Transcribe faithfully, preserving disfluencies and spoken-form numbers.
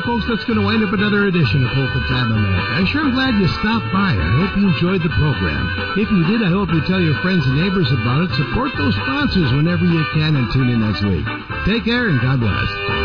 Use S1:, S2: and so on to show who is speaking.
S1: folks, that's going to wind up another edition of Pulpit Time America. I'm sure I'm glad you stopped by. I hope you enjoyed the program. If you did, I hope you tell your friends and neighbors about it. Support those sponsors whenever you can and tune in next week. Take care and God bless.